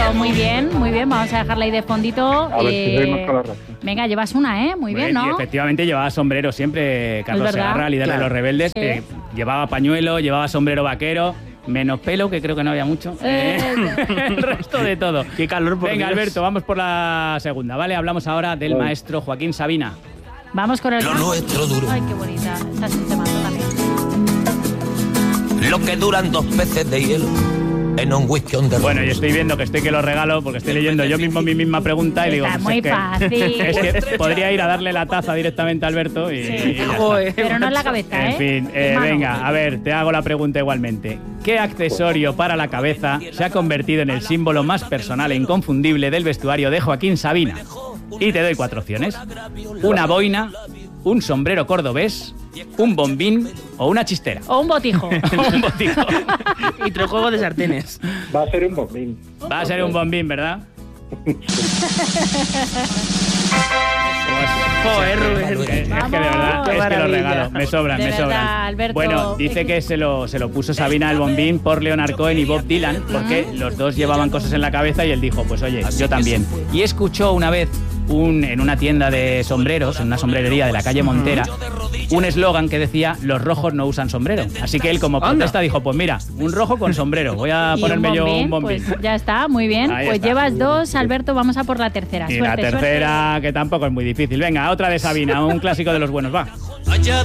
muy bien. Vamos a dejarla ahí de fondito. A ver si doy más con la razón. Venga, llevas una, ¿eh? Muy bien, ¿no? Y efectivamente llevaba sombrero siempre, Carlos Segarra, líder de los rebeldes. Sí. Llevaba pañuelo, llevaba sombrero vaquero. Menos pelo, que creo que no había mucho. El resto de todo. Qué calor, por Venga, Dios. Alberto, vamos por la segunda, ¿vale? Hablamos ahora del maestro Joaquín Sabina. Vamos con el... Lo nuestro duro. Ay, qué bonita. Esta es un temazo también. Lo que duran 2 peces de hielo en un whisky on the Bueno, rocks. yo estoy viendo que estoy que lo regalo porque estoy leyendo yo mismo mi misma pregunta y digo... Está pues muy es que- fácil. Es que podría ir a darle la taza directamente a Alberto y... Sí. y ya está. Joder, Pero no en la cabeza, En ¿eh? fin, Mano. venga, a ver, te hago la pregunta igualmente. ¿Qué accesorio para la cabeza se ha convertido en el símbolo más personal e inconfundible del vestuario de Joaquín Sabina? Y te doy 4 opciones. Una boina, un sombrero cordobés, un bombín o una chistera. O un botijo. Un botijo. Y 3 juegos de sartenes. Va a ser un bombín. Va a ser un bombín, ¿verdad? Joder, Rubén. Es que de verdad, Vamos. es que lo Maravilla. regalo, me sobran, De me verdad, sobran. Alberto. Bueno, dice que se lo puso Sabina el bombín por Leonard Cohen y Bob Dylan, porque los dos llevaban cosas en la cabeza y él dijo, pues oye, yo también. Y escuchó una vez en una tienda de sombreros, en una sombrerería de la calle Montera, un eslogan que decía, los rojos no usan sombrero. Así que él como protesta dijo, pues mira, un rojo con sombrero, voy a Y ponerme yo un bombín. Pues ya está, muy bien. Ahí Pues está. llevas 2, Alberto, vamos a por la tercera. Y Suerte, la tercera, que tampoco es muy difícil. Venga, otra de Sabina, un clásico de los buenos, va.